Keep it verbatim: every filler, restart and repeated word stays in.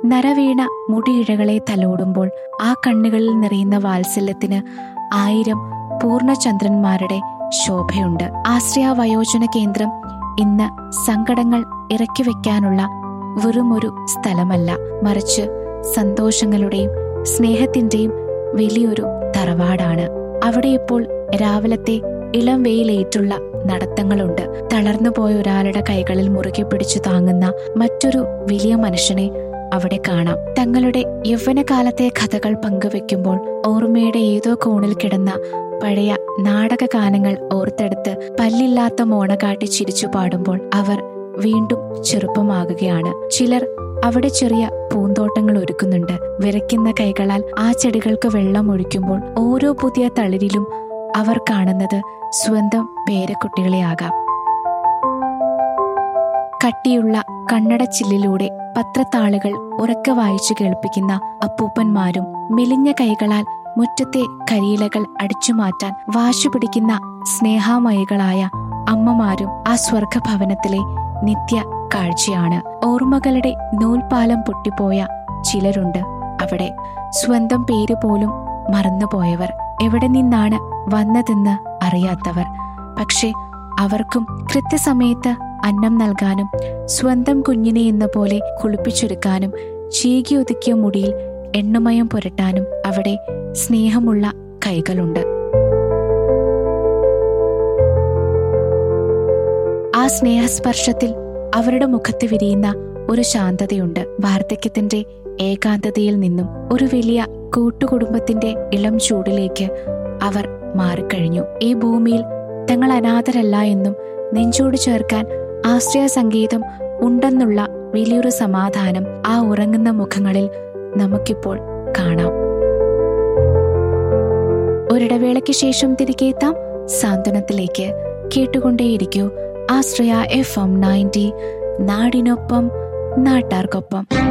നരവീണ മുടിയിഴകളെ തലോടുമ്പോൾ ആ കണ്ണുകളിൽ നിറയുന്ന വാത്സല്യത്തിന് ആയിരം പൂർണ്ണചന്ദ്രന്മാരുടെ ശോഭയുണ്ട്. ആശ്രയ വയോജന കേന്ദ്രം ഇന്ന് സങ്കടങ്ങൾ ഇറക്കി വെക്കാനുള്ള വെറുമൊരു സ്ഥലമല്ല, മറിച്ച് സന്തോഷങ്ങളുടെയും സ്നേഹത്തിന്റെയും വലിയൊരു തറവാടാണ്. അവിടെ ഇപ്പോൾ രാവിലത്തെ ഇളം വെയിലേറ്റുള്ള നടത്തങ്ങളുണ്ട്. തളർന്നുപോയ ഒരാളുടെ കൈകളിൽ മുറുകെ പിടിച്ചു താങ്ങുന്ന മറ്റൊരു വലിയ മനുഷ്യനെ അവിടെ കാണാം. തങ്ങളുടെ യൗവനകാലത്തെ കഥകൾ പങ്കുവെക്കുമ്പോൾ ഓർമ്മയുടെ ഏതോ കോണിൽ കിടന്ന പഴയ നാടക ഗാനങ്ങൾ ഓർത്തെടുത്ത് പല്ലില്ലാത്ത മോണ കാട്ടി ചിരിച്ചു പാടുമ്പോൾ അവർ വീണ്ടും ചെറുപ്പമാകുകയാണ്. ചിലർ അവിടെ ചെറിയ പൂന്തോട്ടങ്ങൾ ഒരുക്കുന്നുണ്ട്. വിറയ്ക്കുന്ന കൈകളാൽ ആ ചെടികൾക്ക് വെള്ളം ഒഴിക്കുമ്പോൾ ഓരോ പുതിയ തളിരിലും അവർ കാണുന്നത് സ്വന്തം പേരക്കുട്ടികളെ ആകാം. കട്ടിയുള്ള കണ്ണടച്ചില്ലിലൂടെ പത്രത്താളുകൾ ഉറക്കെ വായിച്ചു കേൾപ്പിക്കുന്ന അപ്പൂപ്പന്മാരും മെലിഞ്ഞ കൈകളാൽ മുറ്റത്തെ കരിയിലകൾ അടിച്ചുമാറ്റാൻ വാശി പിടിക്കുന്ന സ്നേഹാമയികളായ അമ്മമാരും ആ സ്വർഗഭവനത്തിലെ നിത്യ കാഴ്ചയാണ്. ഓർമ്മകളുടെ നൂൽപാലം പൊട്ടിപ്പോയ ചിലരുണ്ട് അവിടെ. സ്വന്തം പേര് പോലും മറന്നുപോയവർ, എവിടെ നിന്നാണ് വന്നതെന്ന് അറിയാത്തവർ. പക്ഷെ അവർക്കും കൃത്യസമയത്ത് അന്നം നൽകാനും സ്വന്തം കുഞ്ഞിനെ എന്ന പോലെ കുളിപ്പിച്ചൊരുക്കാനും ചീകിയൊതുക്കിയ മുടിയിൽ എണ്ണമയം പുരട്ടാനും അവിടെ സ്നേഹമുള്ള കൈകളുണ്ട്. ആ സ്നേഹസ്പർശത്തിൽ അവരുടെ മുഖത്ത് വിരിയുന്ന ഒരു ശാന്തതയുണ്ട്. വാർദ്ധക്യത്തിന്റെ ഏകാന്തതയിൽ നിന്നും ഒരു വലിയ കൂട്ടുകുടുംബത്തിന്റെ ഇളം ചൂടിലേക്ക് അവർ മാറിക്കഴിഞ്ഞു. ഈ ഭൂമിയിൽ തങ്ങൾ അനാഥരല്ല എന്നും നെഞ്ചോട് ചേർക്കാൻ ആശ്രയ സംഗീതം ഉണ്ടെന്നുള്ള വലിയൊരു സമാധാനം ആ ഉറങ്ങുന്ന മുഖങ്ങളിൽ നമുക്കിപ്പോൾ കാണാം. ഒരിടവേളയ്ക്ക് ശേഷം തിരികെ എത്താം സാന്ത്വനത്തിലേക്ക്. കേട്ടുകൊണ്ടേയിരിക്കൂ ആശ്രയ എഫ് എം നയൻറ്റി, നാടിനൊപ്പം നാട്ടാർക്കൊപ്പം.